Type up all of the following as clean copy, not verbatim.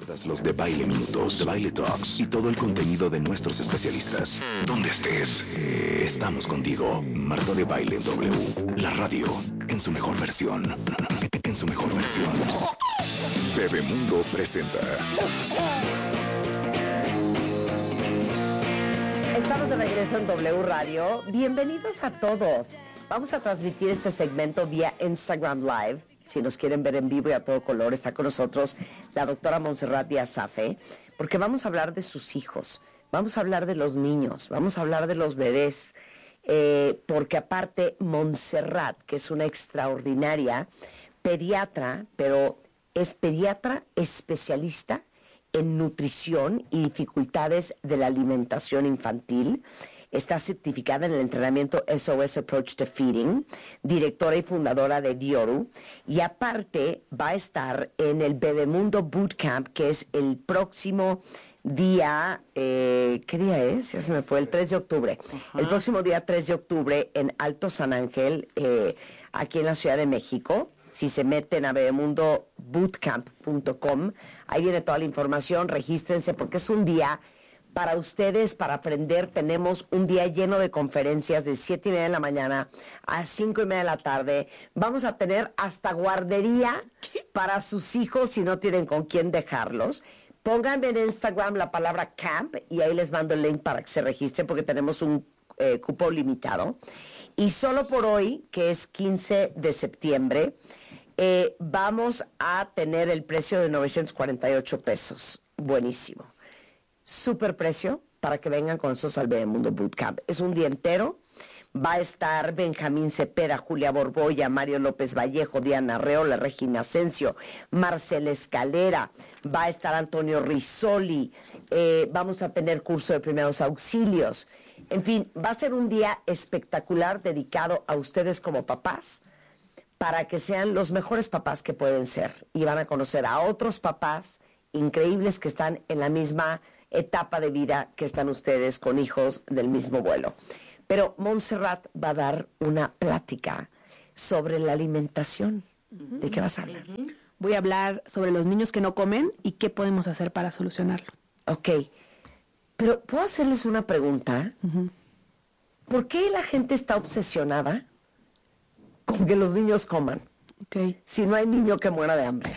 pierdas los de Baile Minutos, de Baile Talks y todo el contenido de nuestros especialistas. Donde estés, estamos contigo. Marta de Baile W, la radio en su mejor versión. En su mejor versión. Bebemundo presenta. Estamos de regreso en W Radio. Bienvenidos a todos. Vamos a transmitir este segmento vía Instagram Live. Si nos quieren ver en vivo y a todo color, está con nosotros la doctora Montserrat Díaz-Safe, porque vamos a hablar de sus hijos, vamos a hablar de los niños, vamos a hablar de los bebés, porque aparte Montserrat, que es una extraordinaria pediatra, pero es pediatra especialista en nutrición y dificultades de la alimentación infantil. Está certificada en el entrenamiento SOS Approach to Feeding, directora y fundadora de Dioru, y aparte va a estar en el Bebemundo Bootcamp, que es el próximo día, ¿qué día es? Ya se me fue, el 3 de octubre. Ajá. El próximo día 3 de octubre en Alto San Ángel, aquí en la Ciudad de México. Si se meten a bebemundobootcamp.com, ahí viene toda la información, regístrense porque es un día para ustedes, para aprender. Tenemos un día lleno de conferencias de 7:30 de la mañana a 5:30 de la tarde. Vamos a tener hasta guardería para sus hijos si no tienen con quién dejarlos. Pónganme en Instagram la palabra camp y ahí les mando el link para que se registren porque tenemos un cupo limitado. Y solo por hoy, que es 15 de septiembre, vamos a tener el precio de 948 pesos. Buenísimo. Súper precio para que vengan con nosotros al Bebemundo Bootcamp. Es un día entero. Va a estar Benjamín Cepeda, Julia Borboya, Mario López Vallejo, Diana Reola, Regina Asensio, Marcela Escalera, va a estar Antonio Rizzoli, vamos a tener curso de primeros auxilios. En fin, va a ser un día espectacular dedicado a ustedes como papás para que sean los mejores papás que pueden ser. Y van a conocer a otros papás increíbles que están en la misma etapa de vida que están ustedes con hijos del mismo vuelo. Pero Montserrat va a dar una plática sobre la alimentación. ¿De qué vas a hablar? Voy a hablar sobre los niños que no comen y qué podemos hacer para solucionarlo. Ok, pero ¿puedo hacerles una pregunta? ¿Por qué la gente está obsesionada con que los niños coman? Okay. Si no hay niño que muera de hambre.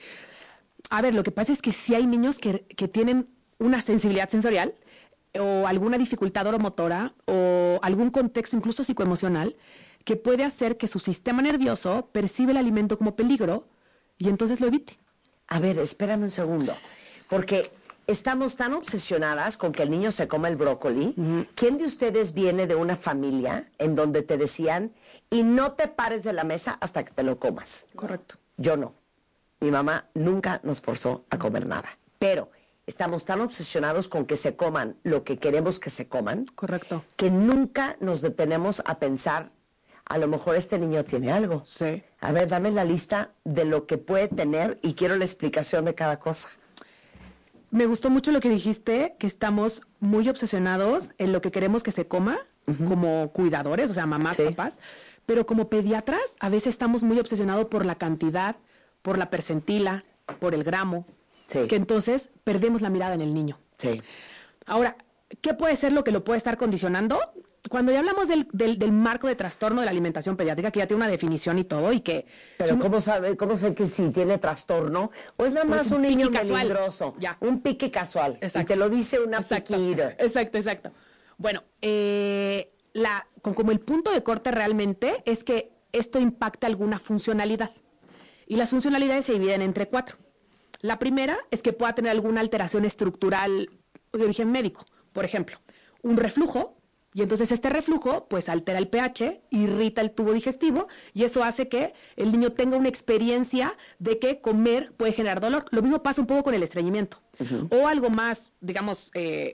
A ver, lo que pasa es que sí hay niños que tienen una sensibilidad sensorial o alguna dificultad oromotora o algún contexto incluso psicoemocional que puede hacer que su sistema nervioso percibe el alimento como peligro y entonces lo evite. A ver, espérame un segundo, porque estamos tan obsesionadas con que el niño se coma el brócoli. ¿Quién de ustedes viene de una familia en donde te decían y no te pares de la mesa hasta que te lo comas? Correcto. Yo no. Mi mamá nunca nos forzó a comer nada, pero estamos tan obsesionados con que se coman lo que queremos que se coman. Correcto. Que nunca nos detenemos a pensar, a lo mejor este niño tiene algo. Sí. A ver, dame la lista de lo que puede tener y quiero la explicación de cada cosa. Me gustó mucho lo que dijiste, que estamos muy obsesionados en lo que queremos que se coma, como cuidadores, o sea, mamás, Sí. papás, pero como pediatras a veces estamos muy obsesionados por la cantidad, por la percentila, por el gramo. Sí. Que entonces perdemos la mirada en el niño. Sí. Ahora, ¿qué puede ser lo que lo puede estar condicionando? Cuando ya hablamos del marco de trastorno de la alimentación pediátrica, que ya tiene una definición y todo, y que... Pero ¿cómo sé que sí tiene trastorno? ¿O es nada más un niño melindroso? Ya. Un pique casual. Exacto. Y te lo dice una Exacto. picky eater. Exacto. Bueno, como el punto de corte realmente es que esto impacta alguna funcionalidad. Y las funcionalidades se dividen entre 4. La primera es que pueda tener alguna alteración estructural de origen médico. Por ejemplo, un reflujo, y entonces este reflujo pues altera el pH, irrita el tubo digestivo, y eso hace que el niño tenga una experiencia de que comer puede generar dolor. Lo mismo pasa un poco con el estreñimiento. O algo más, digamos,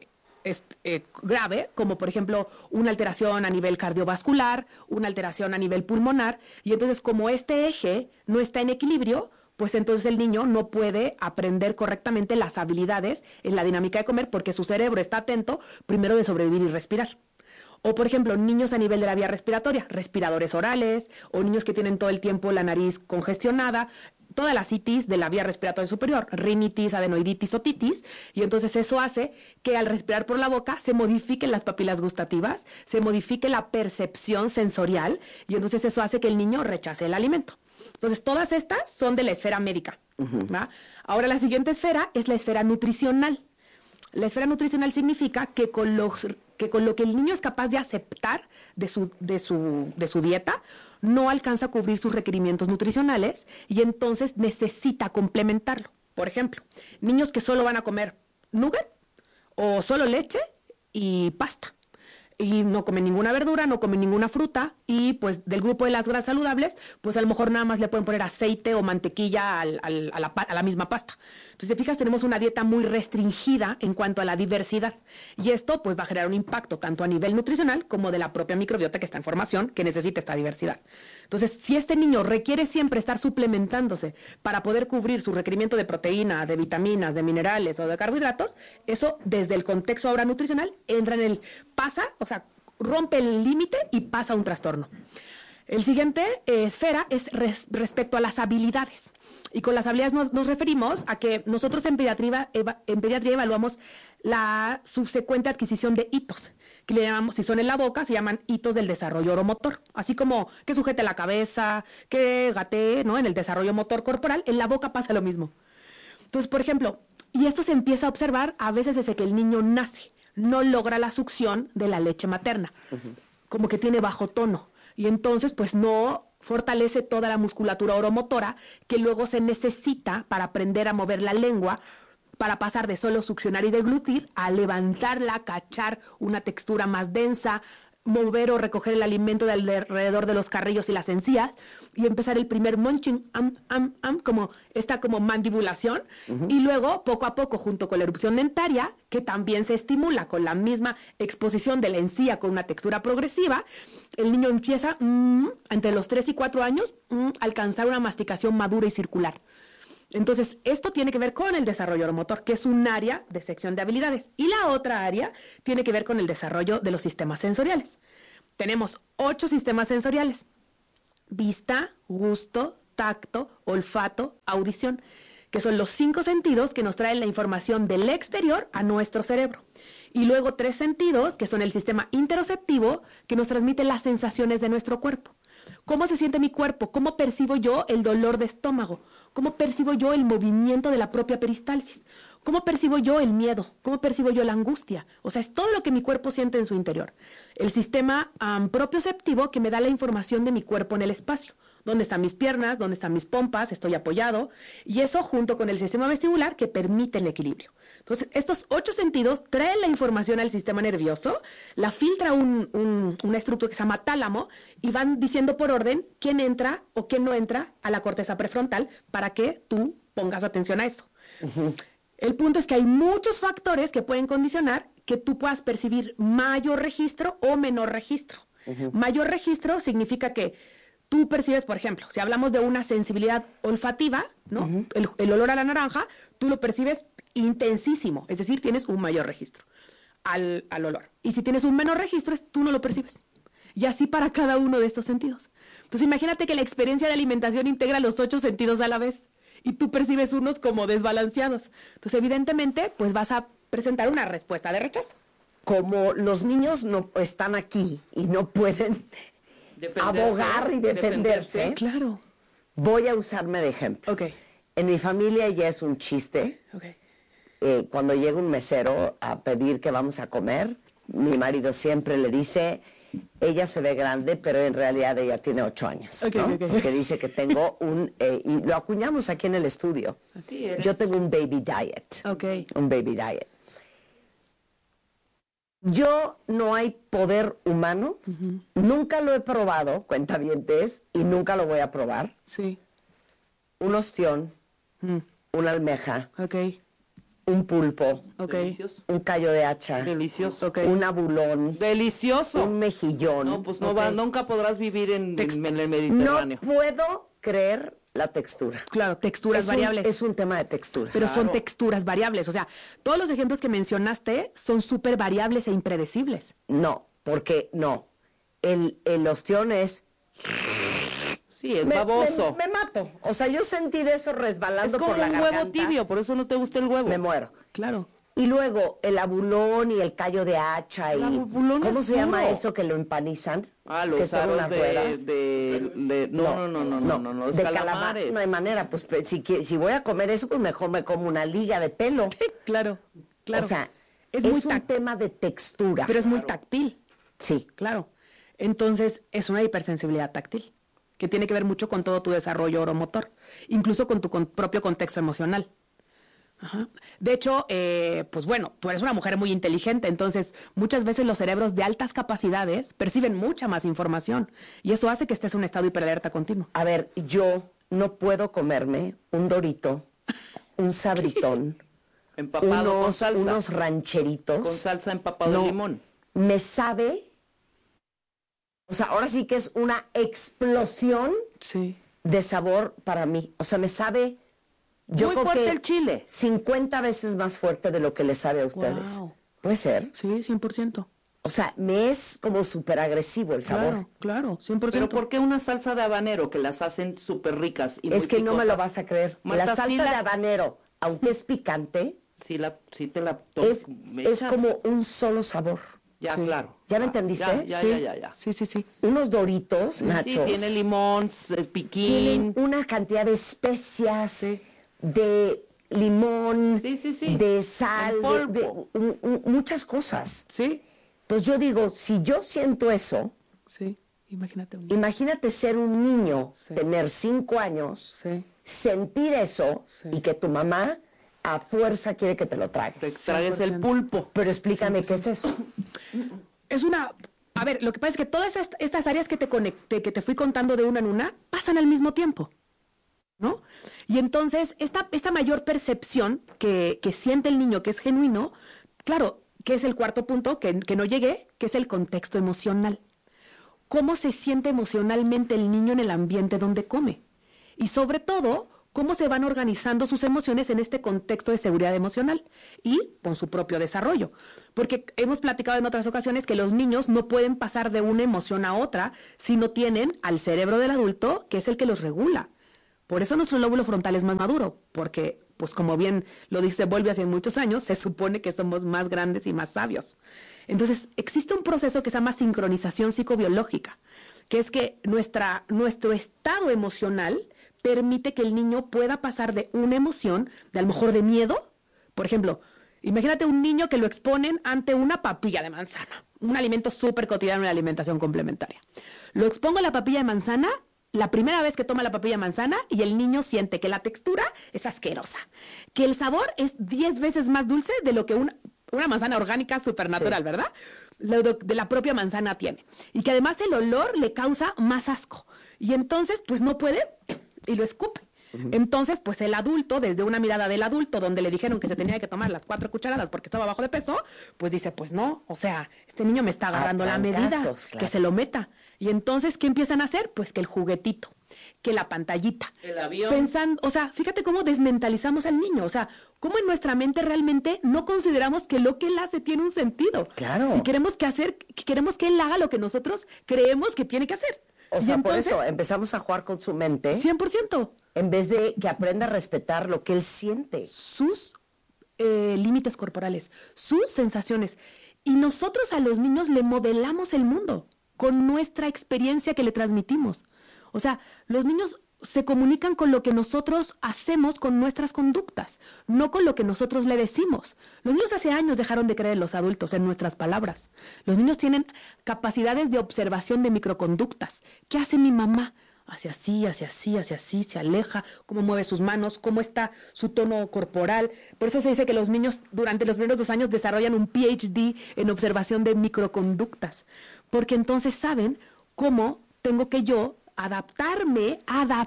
grave, como por ejemplo una alteración a nivel cardiovascular, una alteración a nivel pulmonar, y entonces como este eje no está en equilibrio, pues entonces el niño no puede aprender correctamente las habilidades en la dinámica de comer porque su cerebro está atento primero de sobrevivir y respirar. O, por ejemplo, niños a nivel de la vía respiratoria, respiradores orales, o niños que tienen todo el tiempo la nariz congestionada. todas las itis de la vía respiratoria superior, rinitis, adenoiditis, otitis, y entonces eso hace que al respirar por la boca se modifiquen las papilas gustativas, se modifique la percepción sensorial, y entonces eso hace que el niño rechace el alimento. Entonces, todas estas son de la esfera médica. ¿Va? Ahora, la siguiente esfera es la esfera nutricional. La esfera nutricional significa que con lo que el niño es capaz de aceptar de su dieta, no alcanza a cubrir sus requerimientos nutricionales y entonces necesita complementarlo. Por ejemplo, niños que solo van a comer nugget o solo leche y pasta. Y no comen ninguna verdura, no comen ninguna fruta, y pues del grupo de las grasas saludables, pues a lo mejor nada más le pueden poner aceite o mantequilla a la misma pasta. Entonces, te fijas, tenemos una dieta muy restringida en cuanto a la diversidad. Y esto pues va a generar un impacto tanto a nivel nutricional como de la propia microbiota que está en formación, que necesita esta diversidad. Entonces, si este niño requiere siempre estar suplementándose para poder cubrir su requerimiento de proteína, de vitaminas, de minerales o de carbohidratos, eso desde el contexto ahora nutricional entra en el o sea, rompe el límite y pasa a un trastorno. El siguiente esfera es respecto a las habilidades. Y con las habilidades nos referimos a que nosotros en pediatría evaluamos la subsecuente adquisición de hitos, que le llamamos, si son en la boca, se llaman hitos del desarrollo oromotor. Así como que sujete la cabeza, que gatee, ¿no? En el desarrollo motor corporal, en la boca pasa lo mismo. Entonces, por ejemplo, y esto se empieza a observar a veces desde que el niño nace. No logra la succión de la leche materna, como que tiene bajo tono, y entonces pues no fortalece toda la musculatura oromotora que luego se necesita para aprender a mover la lengua, para pasar de solo succionar y deglutir a levantarla, cachar una textura más densa, mover o recoger el alimento de alrededor de los carrillos y las encías y empezar el primer munching, como esta como mandibulación, y luego poco a poco junto con la erupción dentaria, que también se estimula con la misma exposición de la encía con una textura progresiva, el niño empieza entre los 3 y 4 años alcanzar una masticación madura y circular. Entonces, esto tiene que ver con el desarrollo oromotor, que es un área de sección de habilidades. Y la otra área tiene que ver con el desarrollo de los sistemas sensoriales. Tenemos 8 sistemas sensoriales: vista, gusto, tacto, olfato, audición, que son los 5 sentidos que nos traen la información del exterior a nuestro cerebro. Y luego 3 sentidos, que son el sistema interoceptivo, que nos transmite las sensaciones de nuestro cuerpo. ¿Cómo se siente mi cuerpo? ¿Cómo percibo yo el dolor de estómago? ¿Cómo percibo yo el movimiento de la propia peristalsis? ¿Cómo percibo yo el miedo? ¿Cómo percibo yo la angustia? O sea, es todo lo que mi cuerpo siente en su interior. El sistema propioceptivo, que me da la información de mi cuerpo en el espacio. ¿Dónde están mis piernas? ¿Dónde están mis pompas? ¿Estoy apoyado? Y eso junto con el sistema vestibular, que permite el equilibrio. Entonces, estos 8 sentidos traen la información al sistema nervioso, la filtra una estructura que se llama tálamo, y van diciendo por orden quién entra o quién no entra a la corteza prefrontal para que tú pongas atención a eso. El punto es que hay muchos factores que pueden condicionar que tú puedas percibir mayor registro o menor registro. Mayor registro significa que tú percibes, por ejemplo, si hablamos de una sensibilidad olfativa, ¿no? El olor a la naranja, tú lo percibes intensísimo, es decir, tienes un mayor registro al olor. Y si tienes un menor registro, tú no lo percibes. Y así para cada uno de estos sentidos. Entonces imagínate que la experiencia de alimentación integra los 8 sentidos a la vez y tú percibes unos como desbalanceados. Entonces evidentemente pues vas a presentar una respuesta de rechazo. Como los niños no están aquí y no pueden abogar y defenderse, claro, voy a usarme de ejemplo. Okay. En mi familia ya es un chiste. Okay. Cuando llega un mesero a pedir que vamos a comer, mi marido siempre le dice: ella se ve grande, pero en realidad ella tiene 8 años, okay, ¿no? Okay. Porque dice que tengo y lo acuñamos aquí en el estudio. Así eres. Yo tengo un baby diet. Okay. Un baby diet. Yo no hay poder humano, nunca lo he probado, cuentavientes, y nunca lo voy a probar. Sí. Un ostión, una almeja, Okay. un pulpo, Delicioso. un callo de hacha, Delicioso. Okay. un abulón, Delicioso. un mejillón. No, pues no Ok. nunca podrás vivir en el No Mediterráneo. puedo creer la textura. Claro, texturas variables. Es un tema de textura. Pero son Claro. texturas variables. O sea, todos los ejemplos que mencionaste son súper variables e impredecibles. No, porque no. El ostión es Sí, es baboso. Me mato. O sea, yo sentir eso resbalando Es como por la un garganta. huevo tibio, por eso no te gusta el huevo. Me muero. Claro. Y luego el abulón y el callo de hacha y... abulón ¿Cómo es se llama puro. eso que lo empanizan? Ah, que los son aros unas ruedas. No, los de calamares. No hay manera. Pues si voy a comer eso, pues mejor me como una liga de pelo. Claro, claro. O sea, es es muy un tema de textura. pero es muy táctil. Sí. Claro. Entonces, es una hipersensibilidad táctil, que tiene que ver mucho con todo tu desarrollo oromotor, incluso con tu propio contexto emocional. Ajá. De hecho, pues bueno, tú eres una mujer muy inteligente, entonces muchas veces los cerebros de altas capacidades perciben mucha más información y eso hace que estés en un estado hiperalerta continuo. A ver, yo no puedo comerme un dorito, un sabritón, Empapado con salsa. unos rancheritos. Con salsa empapado de limón. Me sabe... O sea, ahora sí que es una explosión Sí. de sabor para mí. O sea, me sabe... Yo Muy creo fuerte que el chile. 50 veces más fuerte de lo que les sabe a ustedes. Wow. ¿Puede ser? Sí, 100%. O sea, me es como súper agresivo el sabor. Claro, claro, 100%. Pero ¿por qué una salsa de habanero que las hacen súper ricas y Es muy que no me lo picosas? vas a creer. Marta, la salsa sí de habanero, aunque es picante, Sí te la es echas. como un solo sabor. Ya, Sí. claro. ¿Ya me Ah, entendiste? Ya. Sí, sí, sí. Unos doritos, Sí, nachos, tiene limón, piquín. tienen una cantidad de especias, Sí. de limón, Sí. de sal, En polvo. muchas cosas. Sí, Entonces yo digo, si yo siento eso, sí. Imagínate un... imagínate ser un niño, Sí. tener 5 años, Sí. sentir eso Sí. y que tu mamá a fuerza quiere que te lo Te tragues. tragues el 100%. pulpo. Pero explícame qué es eso. Es una... A ver, lo que pasa es que todas estas áreas que te conecté, que te fui contando de una en una, pasan al mismo tiempo, ¿no? Y entonces, esta mayor percepción que siente el niño, que es genuino, claro, que es el cuarto punto, que no llegué, que es el contexto emocional. ¿Cómo se siente emocionalmente el niño en el ambiente donde come? Y sobre todo, cómo se van organizando sus emociones en este contexto de seguridad emocional y con su propio desarrollo. Porque hemos platicado en otras ocasiones que los niños no pueden pasar de una emoción a otra si no tienen al cerebro del adulto, que es el que los regula. Por eso nuestro lóbulo frontal es más maduro, porque, pues como bien lo dice Bowlby hace muchos años, se supone que somos más grandes y más sabios. Entonces, existe un proceso que se llama sincronización psicobiológica, que es que nuestro estado emocional permite que el niño pueda pasar de una emoción, de a lo mejor de miedo. Por ejemplo, imagínate un niño que lo exponen ante una papilla de manzana, un alimento súper cotidiano en la alimentación complementaria. Lo expongo a la papilla de manzana la primera vez que toma la papilla de manzana y el niño siente que la textura es asquerosa, que el sabor es 10 veces más dulce de lo que una manzana orgánica supernatural, Sí. ¿verdad? De la propia manzana tiene. Y que además el olor le causa más asco. Y entonces, pues no puede y lo escupe. Entonces, pues el adulto, desde una mirada del adulto, donde le dijeron que se tenía que tomar las 4 cucharadas porque estaba bajo de peso, pues dice, pues no, o sea, este niño me está agarrando la medida, trancazos, claro. que se lo meta. Y entonces, ¿qué empiezan a hacer? Pues que el juguetito, que la pantallita. El avión. Pensando, o sea, fíjate cómo desmentalizamos al niño, o sea, cómo en nuestra mente realmente no consideramos que lo que él hace tiene un sentido. Claro. Y queremos que él haga lo que nosotros creemos que tiene que hacer. O Y sea, entonces, por eso empezamos a jugar con su mente 100%. en vez de que aprenda a respetar lo que él siente. Sus límites corporales, sus sensaciones. Y nosotros a los niños le modelamos el mundo con nuestra experiencia que le transmitimos. O sea, los niños se comunican con lo que nosotros hacemos con nuestras conductas, no con lo que nosotros le decimos. Los niños hace años dejaron de creer en los adultos, en nuestras palabras. Los niños tienen capacidades de observación de microconductas. ¿Qué hace mi mamá? Hace así, hace así, hace así, se aleja, cómo mueve sus manos, cómo está su tono corporal. Por eso se dice que los niños durante los primeros 2 años desarrollan un PhD en observación de microconductas, porque entonces saben cómo tengo que yo adaptarme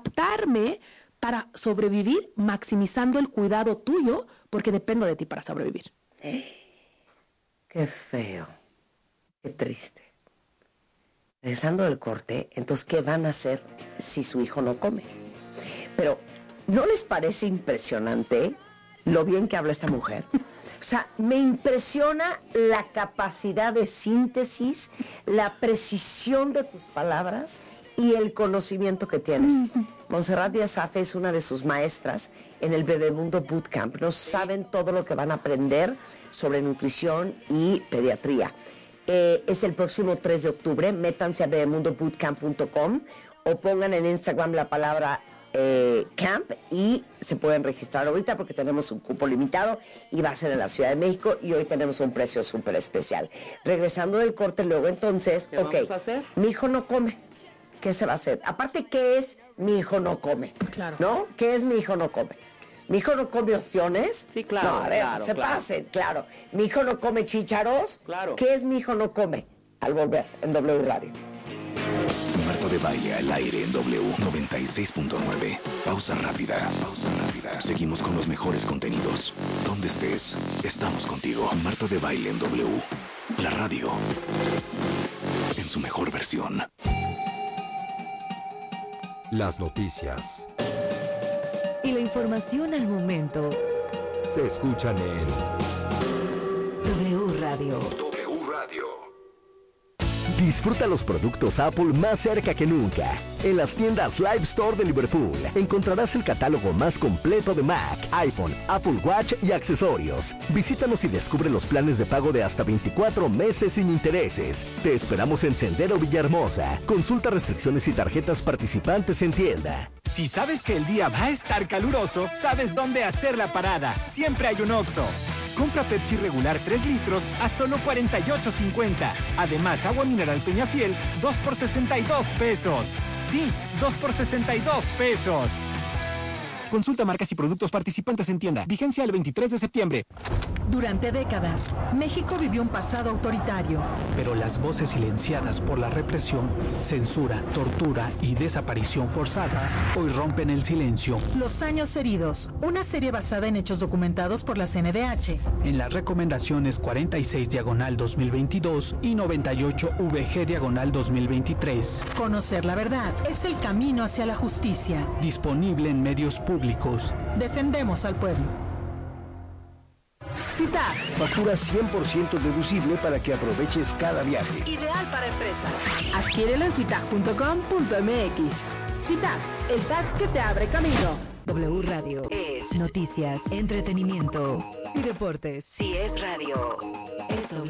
para sobrevivir, maximizando el cuidado tuyo, porque dependo de ti para sobrevivir. Qué feo, qué triste. Regresando del corte, entonces, ¿qué van a hacer si su hijo no come? Pero, ¿no les parece impresionante lo bien que habla esta mujer? O sea, me impresiona la capacidad de síntesis, la precisión de tus palabras y el conocimiento que tienes. Montserrat Díaz Afe es una de sus maestras en el Bebemundo Bootcamp. No saben todo lo que van a aprender sobre nutrición y pediatría. Es el próximo 3 de octubre. Métanse a bebemundobootcamp.com o pongan en Instagram la palabra camp y se pueden registrar ahorita porque tenemos un cupo limitado y va a ser en la Ciudad de México y hoy tenemos un precio súper especial. Regresando del corte luego entonces, ¿Qué vamos a hacer? Mi hijo no come. ¿Qué se va a hacer? Aparte, ¿qué es mi hijo no come? Claro. ¿No? ¿Qué es mi hijo no come? ¿Mi hijo no come ostiones? Sí, claro, No, a ver, claro, se claro. pasen, claro. ¿Mi hijo no come chícharos? Claro. ¿Qué es mi hijo no come? Al volver en W Radio. Marta de Baile al aire en W 96.9. Pausa rápida. Pausa rápida. Seguimos con los mejores contenidos. Donde estés, estamos contigo. Marta de Baile en W. La radio. En su mejor versión. Las noticias Y la información al momento. se escuchan en W Radio. W Radio. Disfruta los productos Apple más cerca que nunca. En las tiendas Live Store de Liverpool encontrarás el catálogo más completo de Mac, iPhone, Apple Watch y accesorios. Visítanos y descubre los planes de pago de hasta 24 meses sin intereses. Te esperamos en Sendero Villahermosa. Consulta restricciones y tarjetas participantes en tienda. Si sabes que el día va a estar caluroso, sabes dónde hacer la parada. Siempre hay un Oxxo. Compra Pepsi regular 3 litros a solo $48.50. Además, agua mineral Peñafiel, 2 por 62 pesos. Sí, 2 por 62 pesos. Consulta marcas y productos participantes en tienda. Vigencia el 23 de septiembre. Durante décadas, México vivió un pasado autoritario. Pero las voces silenciadas por la represión, censura, tortura y desaparición forzada hoy rompen el silencio. Los años heridos, una serie basada en hechos documentados por la CNDH. En las recomendaciones 46/2022 y 98VG/2023. Conocer la verdad es el camino hacia la justicia. Disponible en medios públicos. Defendemos al pueblo. CITAP, Factura 100% deducible para que aproveches cada viaje. ideal para empresas. Adquiérelo en citag.com.mx. CITAP, el tag que te abre camino. W Radio es noticias, entretenimiento y deportes. Si es radio, es W.